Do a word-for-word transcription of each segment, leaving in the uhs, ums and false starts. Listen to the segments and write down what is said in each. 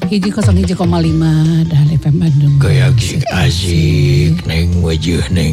hiji kosong hiji koma lima Dahlia F M Bandung. Kayak asik neng wajah neng.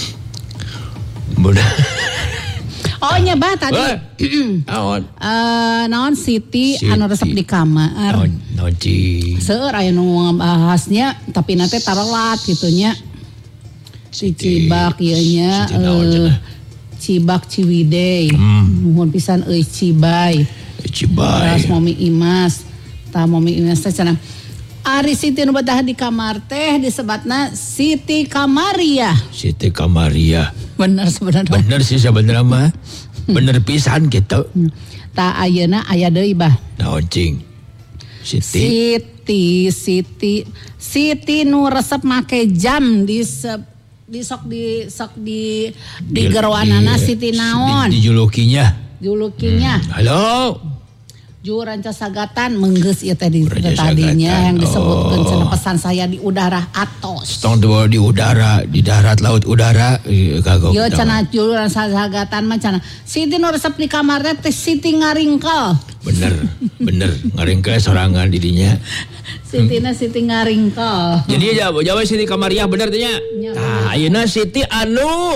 Mudah. Oh nyebah tadi. Naon? Eh naon Siti anu resep di kamar. Naon naon ci. Seueur aya nu ngabahasnya tapi nanti tarelat gitunya. Si Cibak ieu nya eh Cibak Ciwidey. Nuhun pisan euy Cibay. Cibay. Terus Momi Imas. Tah Momi Imas teh cenah Ari Siti nu betah di kamar teh disebatna Siti Kamaria. Siti Kamaria. Bener sebenarnya. Bener sih sebenarnya mah. Bener pisan gitu. Ta ayeuna aya deui bah. Naon cing? Siti. Siti, Siti, Siti nu resep make jam di se, di sok di sok di di geroanana Siti naon? Di, di julukinya. Julukinya. Hmm. Halo. Ju Ranca Sagatan menggeus ieu teh di tadinya yang disebutkeun oh. Cenah pesan saya di udara atos. Tong di udara, di darat, laut, udara kagok. Ieu cenah Ju Ranca Sagatan mah cenah Siti nu resep di kamar teh Siti ngaringkel. Bener, bener ngaringkel sorangan di dinya. Sitina Siti ngaringkel. Jadi jawab jawab Siti Kamaria bener teh nya. Tah ayeuna Siti anu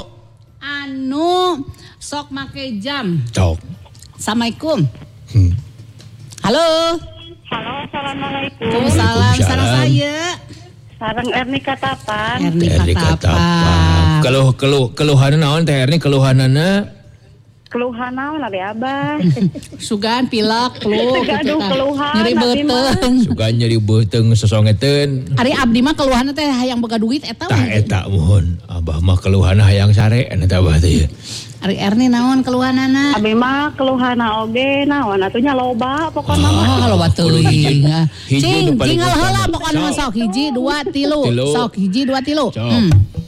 anu sok make jam. Cok. Assalamualaikum. Hmm. Halo. Halo, assalamualaikum. Waalaikumsalam. Sareng saya. Sareng Erni Katapan. Erni Katapan. Katapan. Kalau keluh keluhanna naon teh Erni keluhanana? Keluhan naon abi Abah? Sugan pilek, flu. Aduh, keluhan. Nyeri beuteung. Sugan nyeri beuteung sosongeteun. Ari abdi mah keluhanna teh hayang boga duit eta. Tah eta mohon. Abah mah keluhanna hayang sare eta Abah teh. Ari Erni naon keluhanana? Abi mah keluhana oge naon atunya loba pokona Oh, mah. loba teuing. Cing, cing heula pokona sok hiji dua tilu. Sok hiji dua tilu. Hmm.